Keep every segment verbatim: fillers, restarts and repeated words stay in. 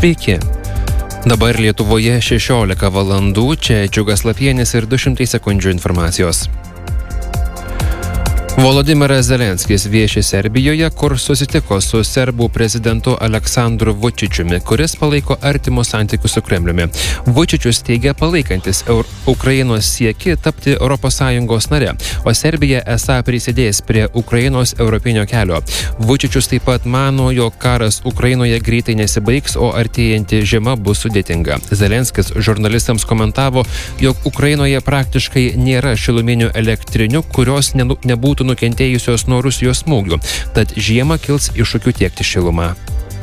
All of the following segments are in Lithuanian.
Sveiki. Dabar Lietuvoje šešiolika valandų, čia Džiugas Lapienis ir du šimtai sekundžių informacijos. Volodimiras Zelenskis vieši Serbijoje, kur susitiko su serbų prezidentu Aleksandru Vučičiumi, kuris palaiko artimus santykius su Kremliumi. Vučičius teigia palaikantis Eur- Ukrainos sieki tapti Europos Sąjungos nare, o Serbija esą prisidės prie Ukrainos europinio kelio. Vučičius taip pat mano, jog karas Ukrainoje greitai nesibaigs, o artėjanti žiema bus sudėtinga. Zelenskis žurnalistams komentavo, jog Ukrainoje praktiškai nėra šiluminių elektrinių, kurios ne- nebūtų nukentėjusios nuo Rusijos smūgių, tad žiemą kils iššūkių tiekti šilumą.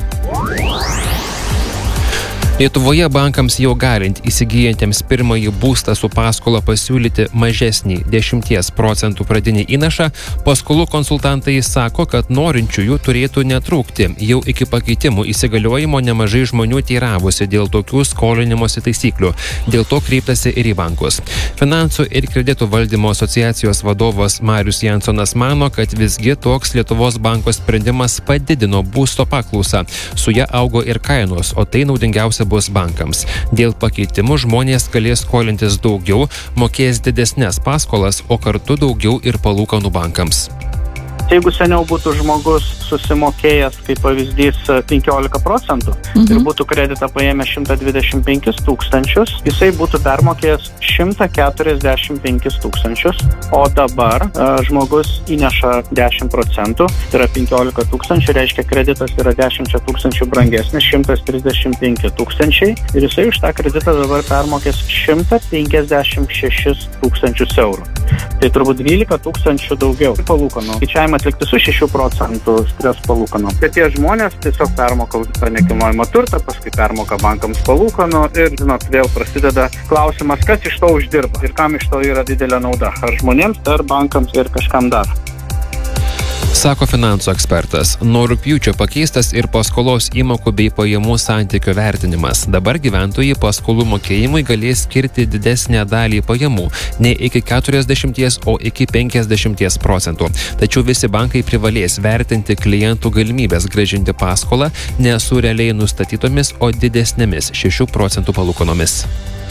Lietuvoje bankams jau galint įsigyjantiems pirmąjį būstą su paskola pasiūlyti mažesnį dešimties procentų pradinį įnašą, paskolų konsultantai sako, kad norinčiųjų turėtų netrūkti. Jau iki pakeitimų įsigaliojimo nemažai žmonių teiravosi dėl tokių skolinimosi taisyklių. Dėl to kreiptasi ir į bankus. Finansų ir kreditų valdymo asociacijos vadovas Marius Jansonas mano, kad visgi toks Lietuvos banko sprendimas padidino būsto paklausą. Su ja augo ir kainos, o tai naudingiausia bus bankams. Dėl pakeitimų žmonės galės skolintis daugiau, mokės didesnes paskolas, o kartu daugiau ir palūkanų bankams. Jeigu seniau būtų žmogus susimokėjęs, kaip pavyzdys, penkiolika procentų mhm. ir būtų kreditą paėmę šimtą dvidešimt penkis tūkstančius, jisai būtų permokėjęs šimtą keturiasdešimt penkis tūkstančius, o dabar a, žmogus įneša dešimt procentų, tai yra penkiolika tūkstančių, reiškia kreditas yra dešimt tūkstančių brangesnis, šimtas trisdešimt penki tūkstančiai ir jisai už tą kreditą dabar permokės šimtą penkiasdešimt šešis tūkstančius eurų. Tai turbūt dvylika tūkstančių daugiau palūkanų. Skaičiavimą atlikti su šešių procentų stres palūkanų. Tai tie žmonės tiesiog permoka už tą nekilnojamą turtą, paskui permoka bankams palūkanų ir, žinot, vėl prasideda klausimas, kas iš to uždirba ir kam iš to yra didelė nauda. Ar žmonėms, ar bankams ir kažkam dar. Sako finansų ekspertas. Nuo rugpjūčio pakeistas ir paskolos įmokų bei pajamų santykio vertinimas. Dabar gyventojai paskolų mokėjimui galės skirti didesnę dalį pajamų, ne iki keturiasdešimt, o iki penkiasdešimt procentų. Tačiau visi bankai privalės vertinti klientų galimybės grąžinti paskolą ne su realiai nustatytomis, o didesnėmis šešių procentų palūkanomis.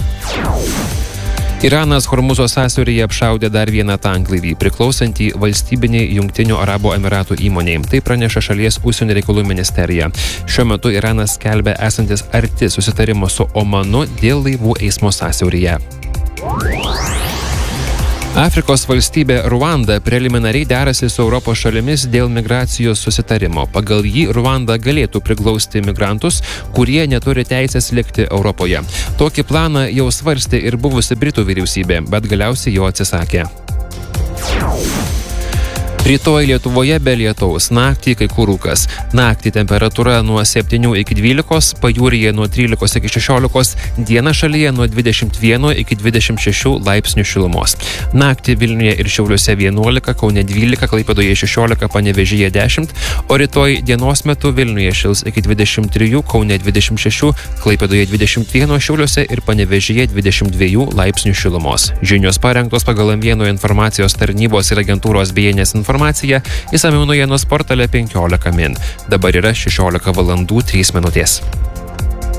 Iranas Hormuzo sąsiauryje apšaudė dar vieną tanklaivį, priklausantį valstybiniai Jungtinių Arabų Emiratų įmonei. Tai praneša šalies užsienio reikalų ministerija. Šiuo metu Iranas skelbia esantis arti susitarimo su Omanu dėl laivų eismo sąsiauryje. Afrikos valstybė Ruanda preliminariai derasi su Europos šalimis dėl migracijos susitarimo. Pagal jį Ruanda galėtų priglausti migrantus, kurie neturi teisės likti Europoje. Tokį planą jau svarstė ir buvusi Britų vyriausybė, bet galiausiai jo atsisakė. Rytoj Lietuvoje be lietaus, naktį kai kur rūkas. Naktį temperatūra nuo septynių iki dvylikos, pajūryje nuo trylikos iki šešiolikos, dieną šalyje nuo dvidešimt vieno iki dvidešimt šešių laipsnių šilumos. Naktį Vilniuje ir Šiauliuose vienuolika, Kaune dvylika, Klaipėdoje šešiolika, Panevėžyje dešimt, o rytoj dienos metu Vilniuje šils iki dvidešimt trijų, Kaune dvidešimt šešių, Klaipėdoje dvidešimt vieno, Šiauliuose ir Panevėžyje dvidešimt dviejų laipsnių šilumos. Žinios parengtos pagal M vienas informacijos tarnybos ir agentūros B N S informaciją. Informacija išsamiau naujienos portale penkiolika min. Dabar yra šešiolika valandų trys minutės.